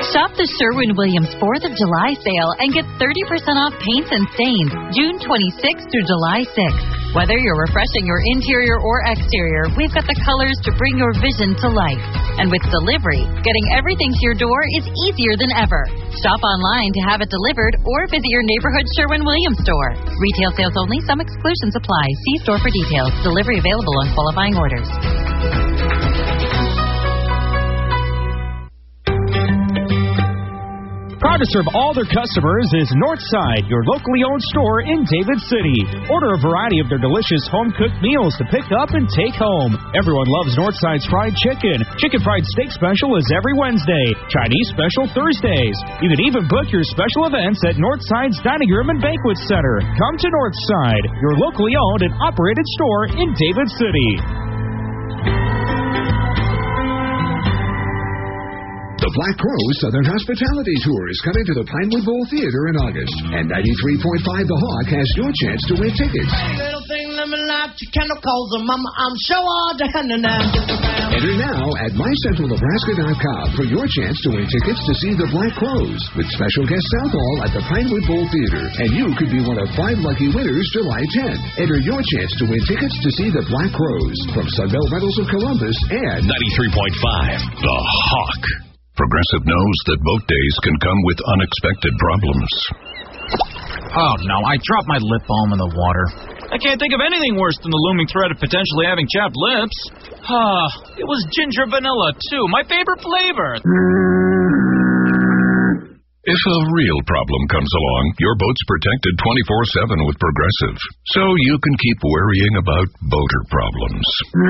Shop the Sherwin-Williams 4th of July sale and get 30% off paints and stains June 26th through July 6th. Whether you're refreshing your interior or exterior, we've got the colors to bring your vision to life. And with delivery, getting everything to your door is easier than ever. Shop online to have it delivered or visit your neighborhood Sherwin-Williams store. Retail sales only. Some exclusions apply. See store for details. Delivery available on qualifying orders. Proud to serve all their customers is Northside, your locally owned store in David City. Order a variety of their delicious home-cooked meals to pick up and take home. Everyone loves Northside's fried chicken. Chicken fried steak special is every Wednesday. Chinese special Thursdays. You can even book your special events at Northside's Dining Room and Banquet Center. Come to Northside, your locally owned and operated store in David City. The Black Crow Southern Hospitality Tour is coming to the Pinewood Bowl Theater in August, and 93.5 The Hawk has your chance to win tickets. Little thing, let me laugh, you cannot call them, Mama, I'm sure all down and down. Enter now at MyCentralNebraska.com for your chance to win tickets to see the Black Crows with special guest South Hall at the Pinewood Bowl Theater, and you could be one of 5 lucky winners July 10th. Enter your chance to win tickets to see the Black Crows from Sunbelt Rentals of Columbus and 93.5 The Hawk. Progressive knows that boat days can come with unexpected problems. Oh, no, I dropped my lip balm in the water. I can't think of anything worse than the looming threat of potentially having chapped lips. It was ginger vanilla, too, my favorite flavor. If a real problem comes along, your boat's protected 24/7 with Progressive, so you can keep worrying about boater problems.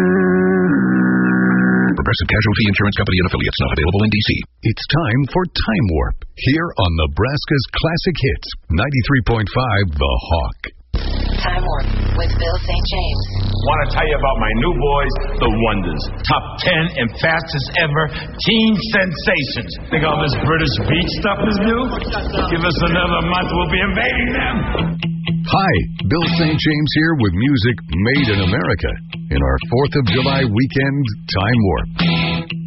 Progressive Casualty Insurance Company and Affiliates, not available in D.C. It's time for Time Warp, here on Nebraska's Classic Hits, 93.5 The Hawk. Time Warp with Bill St. James. Want to tell you about my new boys, the Wonders. Top 10 and fastest ever teen sensations. Think all this British beach stuff is new? Give us another month, we'll be invading them. Hi, Bill St. James here with music made in America in our 4th of July weekend Time Warp.